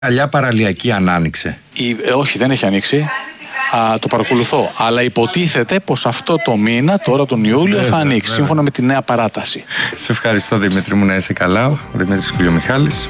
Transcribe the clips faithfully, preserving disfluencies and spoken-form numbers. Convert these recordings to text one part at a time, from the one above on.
Παλιά παραλιακή αν άνοιξε. Η, ε, όχι, δεν έχει ανοίξει. Α, το παρακολουθώ. Αλλά υποτίθεται πως αυτό το μήνα, τώρα τον Ιούλιο, βέβαια, θα ανοίξει. Βέβαια. Σύμφωνα με τη νέα παράταση. Σε ευχαριστώ, Δημήτρη μου, να είσαι καλά. Ο Δημήτρης Κουλιομιχάλης.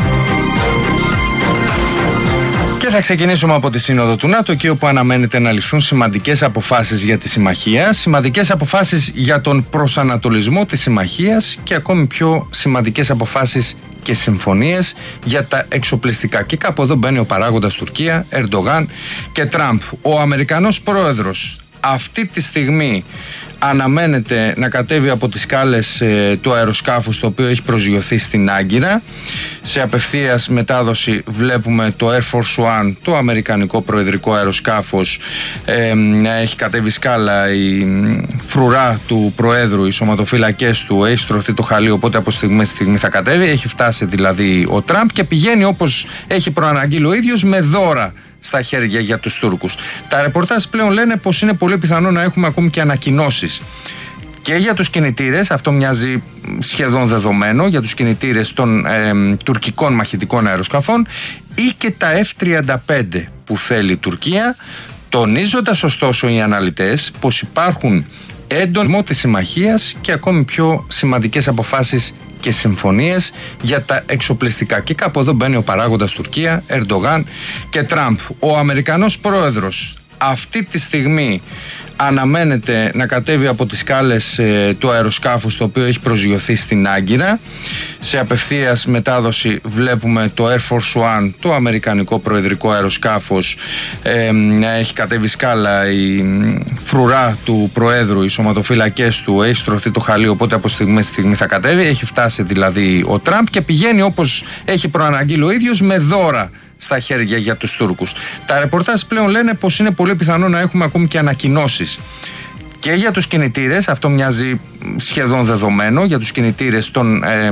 Και θα ξεκινήσουμε από τη Σύνοδο του ΝΑΤΟ, εκεί όπου αναμένεται να ληφθούν σημαντικές αποφάσεις για τη συμμαχία, σημαντικές αποφάσεις για τον προσανατολισμό της συμμαχίας και ακόμη πιο σημαντικές αποφάσεις και συμφωνίες για τα εξοπλιστικά. Και κάπου εδώ μπαίνει ο παράγοντας Τουρκία, Ερντογάν και Τραμπ. Ο Αμερικανός πρόεδρος αυτή τη στιγμή αναμένεται να κατέβει από τις σκάλες ε, του αεροσκάφους, το οποίο έχει προσγειωθεί στην Άγκυρα. Σε απευθείας μετάδοση βλέπουμε το Air Force One, το αμερικανικό προεδρικό αεροσκάφος, ε, να έχει κατέβει σκάλα. Η φρουρά του προέδρου, οι σωματοφύλακες του, έχει στρωθεί το χαλί, οπότε από στιγμή στη στιγμή θα κατέβει. Έχει φτάσει δηλαδή ο Τραμπ και πηγαίνει, όπως έχει προαναγγείλει ο ίδιος, με δώρα στα χέρια για τους Τούρκους. Τα ρεπορτάζ πλέον λένε πως είναι πολύ πιθανό να έχουμε ακόμη και ανακοινώσεις και για τους κινητήρες, αυτό μοιάζει σχεδόν δεδομένο, για τους κινητήρες των ε, τουρκικών μαχητικών αεροσκαφών, ή και τα εφ τριάντα πέντε που θέλει η Τουρκία, τονίζοντας ωστόσο οι αναλυτές πως υπάρχουν έντονο της συμμαχίας και ακόμη πιο σημαντικές αποφάσεις και συμφωνίες για τα εξοπλιστικά. Και κάπου εδώ μπαίνει ο παράγοντας Τουρκία, Ερντογάν και Τραμπ. Ο Αμερικανός πρόεδρος αυτή τη στιγμή αναμένεται να κατέβει από τις σκάλες ε, του αεροσκάφους, το οποίο έχει προσγειωθεί στην Άγκυρα. Σε απευθείας μετάδοση βλέπουμε το Air Force One, το αμερικανικό προεδρικό αεροσκάφος, ε, να έχει κατέβει σκάλα. Η φρουρά του προέδρου, οι σωματοφύλακες του, έχει στρωθεί το χαλί, οπότε από στιγμή στη στιγμή θα κατέβει. Έχει φτάσει δηλαδή ο Τραμπ και πηγαίνει, όπως έχει προαναγγείλει ο ίδιος, με δώρα στα χέρια για τους Τούρκους. Τα ρεπορτάζ πλέον λένε πως είναι πολύ πιθανό να έχουμε ακόμη και ανακοινώσεις και για τους κινητήρες, αυτό μοιάζει σχεδόν δεδομένο, για τους κινητήρες των ε,